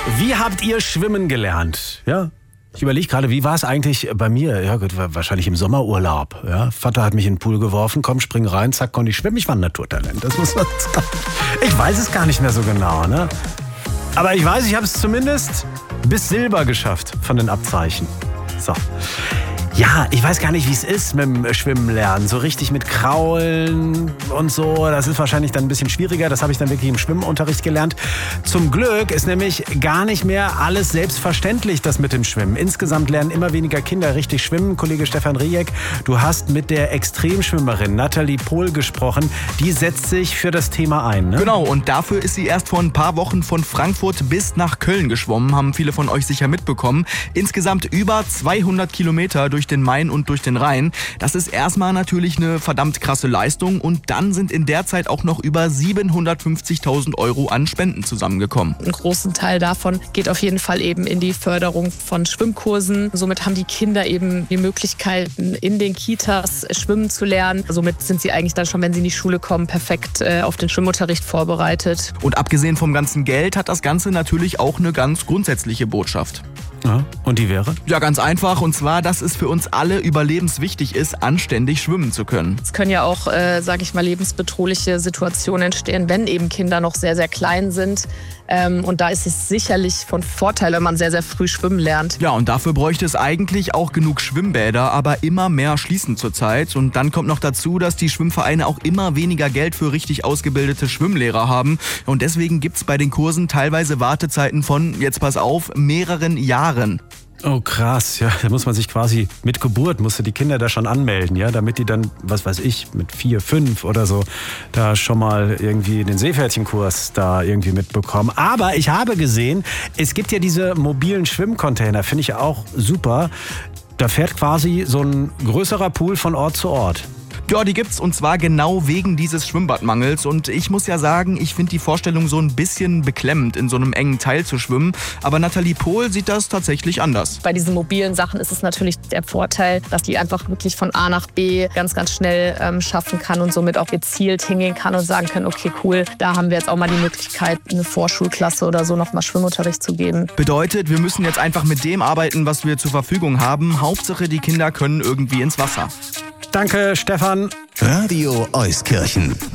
Wie habt ihr schwimmen gelernt? Ja, ich überlege gerade, wie war es eigentlich bei mir? Ja gut, wahrscheinlich im Sommerurlaub. Ja, Vater hat mich in den Pool geworfen, komm, spring rein, zack, konnte ich schwimmen. Ich war ein Naturtalent, das muss man sagen. Ich weiß es gar nicht mehr so genau, ne? Aber ich weiß, ich habe es zumindest bis Silber geschafft von den Abzeichen. So. Ja, ich weiß gar nicht, wie es ist mit dem Schwimmen lernen. So richtig mit Kraulen und so, das ist wahrscheinlich dann ein bisschen schwieriger. Das habe ich dann wirklich im Schwimmunterricht gelernt. Zum Glück ist nämlich gar nicht mehr alles selbstverständlich, das mit dem Schwimmen. Insgesamt lernen immer weniger Kinder richtig schwimmen. Kollege Stefan Rieck, du hast mit der Extremschwimmerin Nathalie Pohl gesprochen. Die setzt sich für das Thema ein, ne? Genau, und dafür ist sie erst vor ein paar Wochen von Frankfurt bis nach Köln geschwommen. Haben viele von euch sicher mitbekommen. Insgesamt über 200 Kilometer durch den Main und durch den Rhein. Das ist erstmal natürlich eine verdammt krasse Leistung und dann sind in der Zeit auch noch über 750.000 Euro an Spenden zusammengekommen. Einen großen Teil davon geht auf jeden Fall eben in die Förderung von Schwimmkursen. Somit haben die Kinder eben die Möglichkeiten, in den Kitas schwimmen zu lernen. Somit sind sie eigentlich dann schon, wenn sie in die Schule kommen, perfekt auf den Schwimmunterricht vorbereitet. Und abgesehen vom ganzen Geld hat das Ganze natürlich auch eine ganz grundsätzliche Botschaft. Ja, und die wäre? Ja, ganz einfach. Und zwar, dass es für uns alle überlebenswichtig ist, anständig schwimmen zu können. Es können ja auch, sage ich mal, lebensbedrohliche Situationen entstehen, wenn eben Kinder noch sehr, sehr klein sind. Und da ist es sicherlich von Vorteil, wenn man sehr, sehr früh schwimmen lernt. Ja, und dafür bräuchte es eigentlich auch genug Schwimmbäder, aber immer mehr schließen zurzeit. Und dann kommt noch dazu, dass die Schwimmvereine auch immer weniger Geld für richtig ausgebildete Schwimmlehrer haben. Und deswegen gibt's bei den Kursen teilweise Wartezeiten von, jetzt pass auf, mehreren Jahren. Oh krass, ja, da muss man sich quasi mit Geburt, musste die Kinder da schon anmelden, ja, damit die dann, was weiß ich, mit 4, 5 oder so, da schon mal irgendwie den Seepferdchenkurs da irgendwie mitbekommen. Aber ich habe gesehen, es gibt ja diese mobilen Schwimmcontainer, finde ich auch super. Da fährt quasi so ein größerer Pool von Ort zu Ort. Ja, die gibt's und zwar genau wegen dieses Schwimmbadmangels. Und ich muss ja sagen, ich finde die Vorstellung so ein bisschen beklemmend, in so einem engen Teil zu schwimmen. Aber Nathalie Pohl sieht das tatsächlich anders. Bei diesen mobilen Sachen ist es natürlich der Vorteil, dass die einfach wirklich von A nach B ganz, ganz schnell schaffen kann und somit auch gezielt hingehen kann und sagen können, okay, cool, da haben wir jetzt auch mal die Möglichkeit, eine Vorschulklasse oder so nochmal Schwimmunterricht zu geben. Bedeutet, wir müssen jetzt einfach mit dem arbeiten, was wir zur Verfügung haben. Hauptsache, die Kinder können irgendwie ins Wasser. Danke, Stefan. Radio Euskirchen.